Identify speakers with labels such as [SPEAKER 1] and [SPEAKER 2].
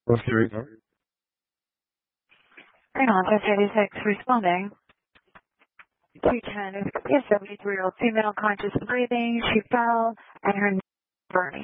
[SPEAKER 1] Costa Rica.
[SPEAKER 2] Bring on, 86 responding. 210 is a 73-year-old female, conscious breathing. She fell and her name is burning.